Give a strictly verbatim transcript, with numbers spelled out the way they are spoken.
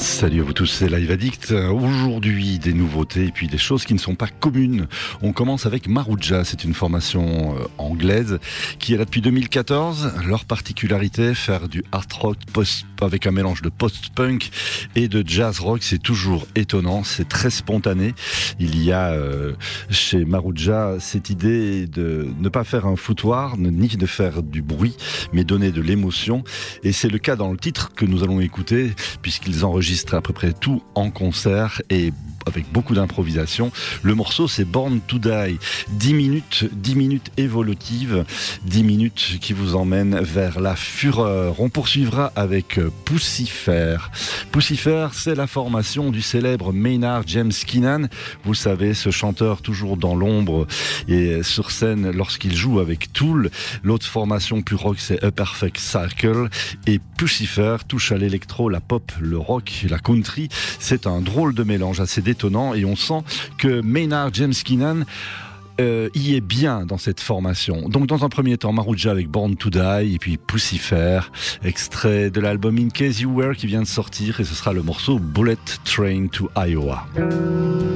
Salut à vous tous, c'est Live Addict. Aujourd'hui, des nouveautés et puis des choses qui ne sont pas communes. On commence avec Marouja, c'est une formation euh, anglaise qui est là depuis deux mille quatorze. Leur particularité, faire du hard rock post avec un mélange de post-punk et de jazz rock, c'est toujours étonnant, c'est très spontané. Il y a euh, chez Marouja cette idée de ne pas faire un foutoir, ni de faire du bruit, mais donner de l'émotion. Et c'est le cas dans le titre que nous allons écouter, puisqu'ils enregistrent à peu près tout en concert et avec beaucoup d'improvisation. Le morceau, c'est Born to Die. dix minutes, dix minutes évolutives, dix minutes qui vous emmènent vers la fureur. On poursuivra avec Pussifer. Pussifer, c'est la formation du célèbre Maynard James Keenan. Vous savez, ce chanteur toujours dans l'ombre et sur scène lorsqu'il joue avec Tool. L'autre formation plus rock, c'est A Perfect Circle. Et Pussifer touche à l'électro, la pop, le rock, la country. C'est un drôle de mélange assez étonnant et on sent que Maynard James Keenan euh, y est bien dans cette formation. Donc dans un premier temps, Marouja avec Born to Die et puis Pussifer, extrait de l'album In Case You Were qui vient de sortir et ce sera le morceau Bullet Train to Iowa.